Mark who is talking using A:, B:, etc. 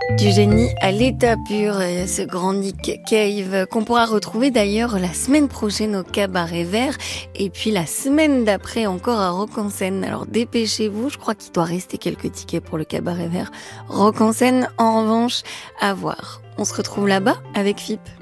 A: Du génie à l'état pur, ce grand Nick Cave qu'on pourra retrouver d'ailleurs la semaine prochaine au Cabaret Vert et puis la semaine d'après encore à Rock en Seine. Alors dépêchez-vous, je crois qu'il doit rester quelques tickets pour le Cabaret Vert. Rock en Seine, en revanche, à voir. On se retrouve là-bas avec FIP.